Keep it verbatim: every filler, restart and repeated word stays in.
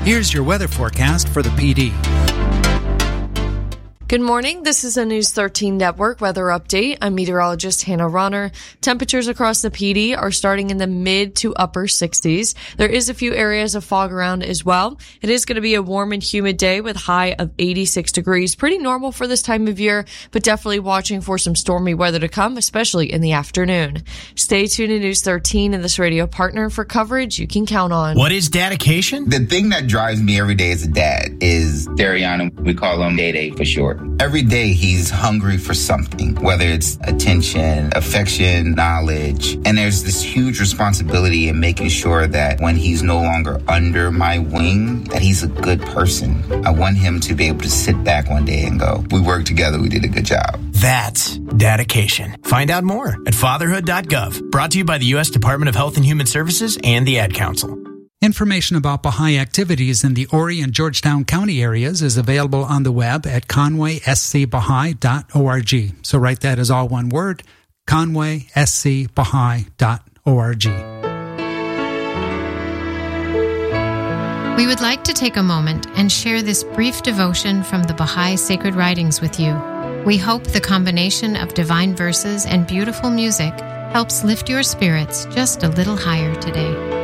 Here's your weather forecast for the P D. Good morning. This is a News thirteen Network weather update. I'm meteorologist Hannah Ronner. Temperatures across the P D are starting in the mid to upper sixties. There is a few areas of fog around as well. It is going to be a warm and humid day with high of eighty-six degrees. Pretty normal for this time of year, but definitely watching for some stormy weather to come, especially in the afternoon. Stay tuned to News thirteen and this radio partner for coverage you can count on. What is dedication? The thing that drives me every day as a dad is Dariana. We call him Day Day for short. Every day he's hungry for something, whether it's attention, affection, knowledge. And there's this huge responsibility in making sure that when he's no longer under my wing, that he's a good person. I want him to be able to sit back one day and go, we worked together, we did a good job. That's dedication. Find out more at fatherhood dot gov. Brought to you by the U S Department of Health and Human Services and the Ad Council. Information about Baha'i activities in the Horry and Georgetown County areas is available on the web at conway s c baha'i dot org. So write that as all one word, conway s c baha'i dot org. We would like to take a moment and share this brief devotion from the Baha'i Sacred Writings with you. We hope the combination of divine verses and beautiful music helps lift your spirits just a little higher today.